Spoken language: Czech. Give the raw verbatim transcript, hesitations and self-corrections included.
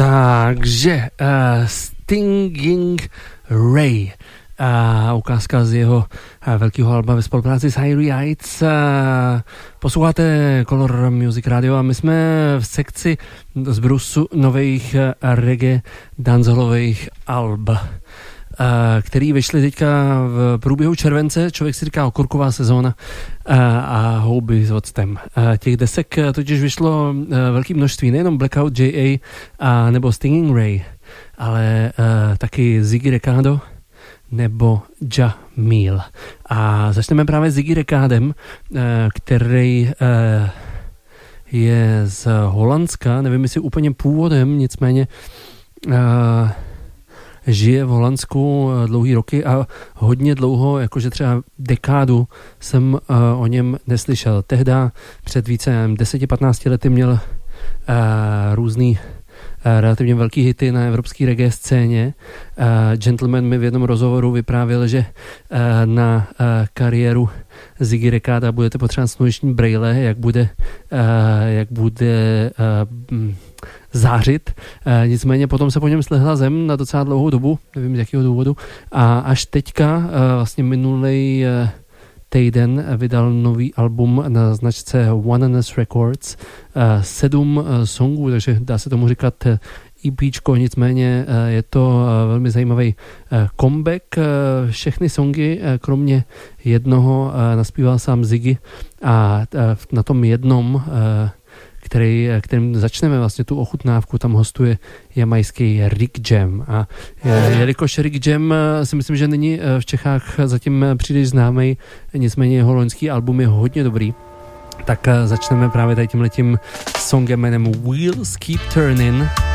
Takže uh, Stinging Ray, uh, ukázka z jeho uh, velkého alba ve spolupráci s Hairy Heights. Uh, posloucháte Color Music Radio a my jsme v sekci z brusu nových uh, reggae dancehallových alb, uh, který vyšly teďka v průběhu července. Člověk si říká okurková sezóna uh, a houby s octem. Uh, těch desek totiž vyšlo uh, velké množství, nejenom Blackout J A uh, nebo Stinging Ray, ale uh, taky Ziggy Recado nebo Jamil. A začneme právě s Ziggy Recadem, uh, který uh, je z Holandska, nevím jestli úplně původem, nicméně uh, žije v Holandsku dlouhý roky a hodně dlouho, jakože třeba dekádu jsem uh, o něm neslyšel. Tehda před více deset patnáct lety měl uh, různý uh, relativně velký hity na evropské reggae scéně. Uh, Gentleman mi v jednom rozhovoru vyprávěl, že uh, na uh, kariéru Ziggy Recada budete potřebovat sluneční brejle, jak bude, uh, jak bude uh, zářit. E, nicméně potom se po něm slehla zem na docela dlouhou dobu, nevím z jakého důvodu, a až teďka e, vlastně minulej e, týden vydal nový album na značce Oneness Records, e, sedm e, songů, takže dá se tomu říkat EPčko, nicméně e, je to e, velmi zajímavý e, comeback. E, všechny songy, e, kromě jednoho, e, naspíval sám Ziggy a e, na tom jednom e, Který, kterým začneme vlastně tu ochutnávku, tam hostuje jamajský Rick Jam. A jelikož Rick Jam si myslím, že není v Čechách zatím příliš známý, nicméně jeho loňský album je hodně dobrý, tak začneme právě tady tímhletím songem jménem Wheels Keep Turning.